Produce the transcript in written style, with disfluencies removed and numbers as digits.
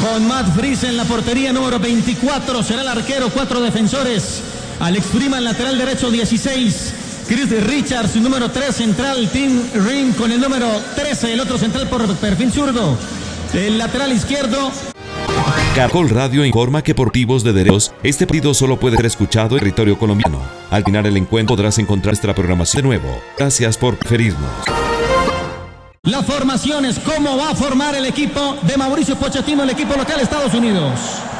Con Matt Freese en la portería número 24, será el arquero, 4 defensores. Alex Freeman, lateral derecho, 16. Chris Richards, número 3, central. Tim Ring con el número 13, el otro central por perfil zurdo. El lateral izquierdo. Caracol Radio informa que por motivos de derechos, este partido solo puede ser escuchado en territorio colombiano. Al final el encuentro podrás encontrar nuestra programación de nuevo. Gracias por preferirnos. La formación es cómo va a formar el equipo de Mauricio Pochettino, el equipo local de Estados Unidos.